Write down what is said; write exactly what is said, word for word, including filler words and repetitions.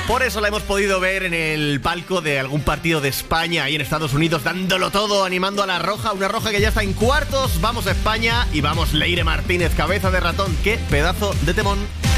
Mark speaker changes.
Speaker 1: Por eso la hemos podido ver en el palco de algún partido de España ahí en Estados Unidos, dándolo todo, animando a la Roja, una Roja que ya está en cuartos. Vamos a España y vamos Leire Martínez, cabeza de ratón. Qué pedazo de temón.